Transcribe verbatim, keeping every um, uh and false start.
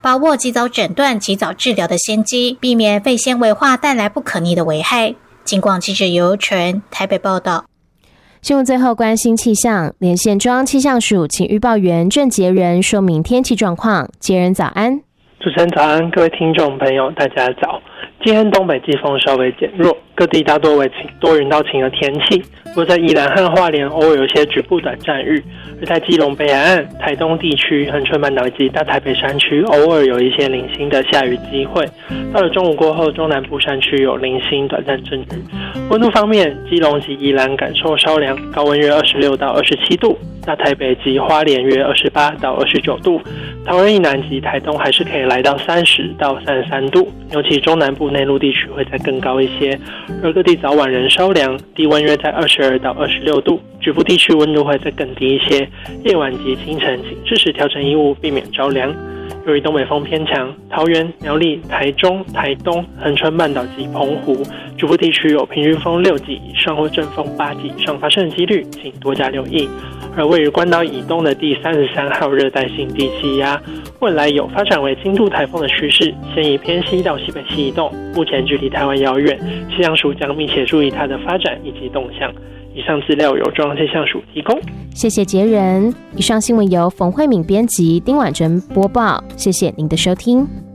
把握及早诊断、及早治疗的先机，避免肺纤维化带来不可逆的危害。警广记者尤纯台北报道。 新闻最后关心气象，连线中央气象署请预报员郑杰仁说明天气状况。杰仁早安。 主持人早安，各位听众朋友大家早。今天东北季风稍微减弱，各地大多为晴多云到晴的天气，不过在宜兰和花莲偶尔有些局部短暂雨，而在基隆北海岸、台东地区、恒春半岛以及大台北山区偶尔有一些零星的下雨机会。到了中午过后，中南部山区有零星短暂阵雨。温度方面，基隆及宜兰感受稍凉，高温约二十六到二十七度，大台北及花莲约二十八到二十九度，桃园以南及台东还是可以来到三十到三十三度，尤其中南部内陆地区会再更高一些，而各地早晚仍稍凉，低温约在二十二到二十六度，局部地区温度会再更低一些，夜晚及清晨请适时调整衣物，避免着凉。由于东北风偏强，桃园、苗栗、台中、台东、恒春半岛及澎湖局部地区有平均风六级以上或阵风八级以上发生的几率，请多加留意。而位于关岛以东的第三十三号热带性低气压，未来有发展为轻度台风的趋势，现已偏西到西北西移动，目前距离台湾遥远，气象署将密切注意它的发展以及动向。以上资料由中央气象署提供。 谢谢杰仁。以上新闻由冯慧敏编辑，丁婉珍播报。谢谢您的收听。